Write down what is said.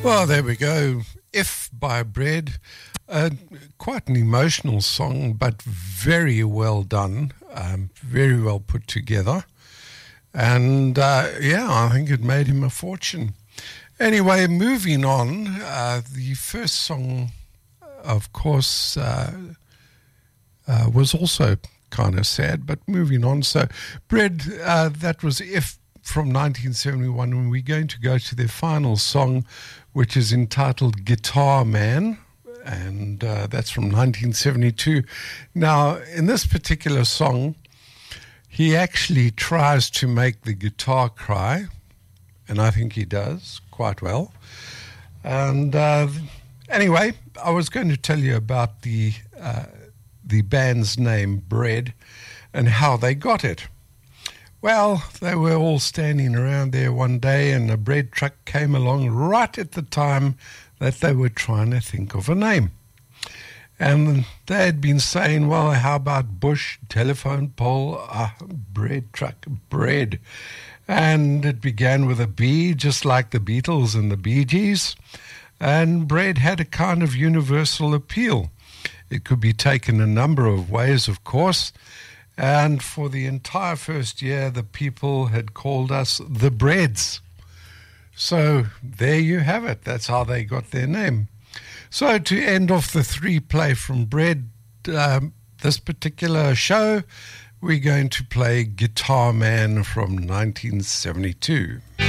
Well, there we go. If by Bread. Quite an emotional song, but very well done, very well put together. And I think it made him a fortune. Anyway, moving on, the first song, of course, was also kind of sad, but moving on. So, Bread, that was If from 1971, and we're going to go to their final song, which is entitled Guitar Man, and that's from 1972. Now, in this particular song, he actually tries to make the guitar cry, and I think he does quite well. And anyway, I was going to tell you about the band's name, Bread, and how they got it. Well, they were all standing around there one day, and a bread truck came along right at the time that they were trying to think of a name. And they had been saying, well, how about bush, telephone pole, bread truck, bread. And it began with a B, just like the Beatles and the Bee Gees. And bread had a kind of universal appeal. It could be taken a number of ways, of course. And for the entire first year, the people had called us the Breads. So there you have it. That's how they got their name. So to end off the three play from Bread, this particular show, we're going to play Guitar Man from 1972.